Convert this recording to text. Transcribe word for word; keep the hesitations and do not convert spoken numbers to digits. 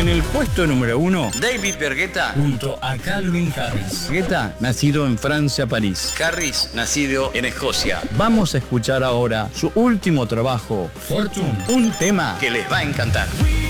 En el puesto número uno, David Bergueta junto a Calvin Harris. Bergueta, nacido en Francia, París. Harris, nacido en Escocia. Vamos a escuchar ahora su último trabajo, Fortune. un tema que les va a encantar.